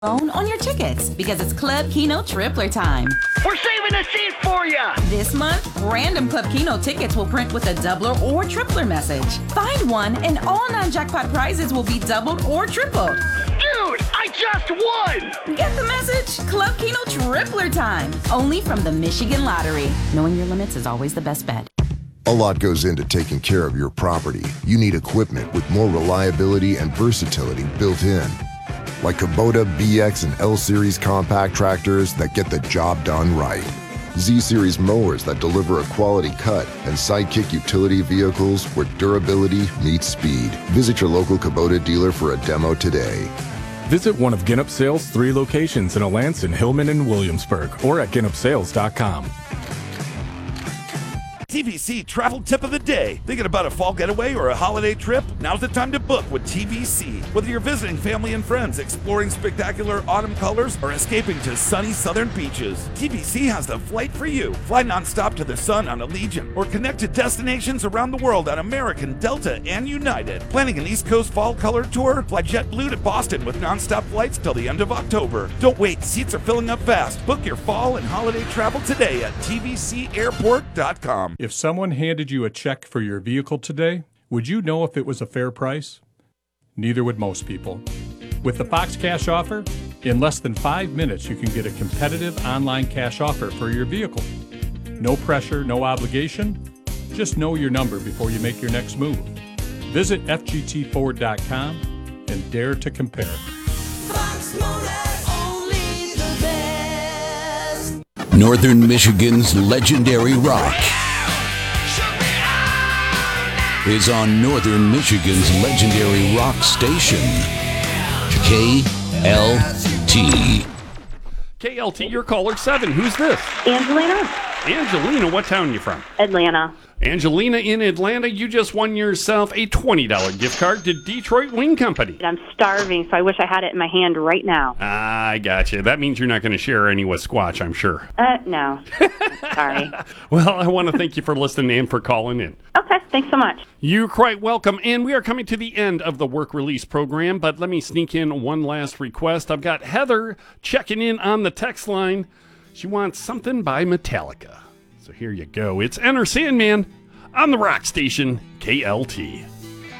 phone on your tickets because it's Club Keno Tripler time. We're saving a seat for you! This month, random Club Keno tickets will print with a doubler or tripler message. Find one and all non-jackpot prizes will be doubled or tripled. Dude, I just won! Get the message? Club Keno Tripler time. Only from the Michigan Lottery. Knowing your limits is always the best bet. A lot goes into taking care of your property. You need equipment with more reliability and versatility built in. Like Kubota BX and L-Series compact tractors that get the job done right. Z-Series mowers that deliver a quality cut, and Sidekick utility vehicles where durability meets speed. Visit your local Kubota dealer for a demo today. Visit one of Ginup Sales' 3 locations in Alanson, Hillman, and Williamsburg, or at GinupSales.com. TVC Travel Tip of the Day. Thinking about a fall getaway or a holiday trip? Now's the time to book with TVC. Whether you're visiting family and friends, exploring spectacular autumn colors, or escaping to sunny southern beaches, TVC has the flight for you. Fly nonstop to the sun on Allegiant, or connect to destinations around the world on American, Delta, and United. Planning an East Coast fall color tour? Fly JetBlue to Boston with nonstop flights till the end of October. Don't wait, seats are filling up fast. Book your fall and holiday travel today at tvcairport.com. If someone handed you a check for your vehicle today, would you know if it was a fair price? Neither would most people. With the Fox Cash Offer, in less than 5 minutes you can get a competitive online cash offer for your vehicle. No pressure, no obligation. Just know your number before you make your next move. Visit FGTFord.com and dare to compare. Fox Motor, only the best. Northern Michigan's legendary rock is on Northern Michigan's legendary rock station, KLT. KLT, your caller 7. Who's this? Angelina. Angelina, what town you from? Atlanta. Angelina in Atlanta, you just won yourself a $20 gift card to Detroit Wing Company. I'm starving, so I wish I had it in my hand right now. I gotcha. That means you're not going to share any with Squatch, I'm sure. No. Sorry. Well, I want to thank you for listening and for calling in. Okay, thanks so much. You're quite welcome. And we are coming to the end of the work release program, but let me sneak in one last request. I've got Heather checking in on the text line. She wants something by Metallica. So here you go. It's Enter Sandman on the rock station, KLT.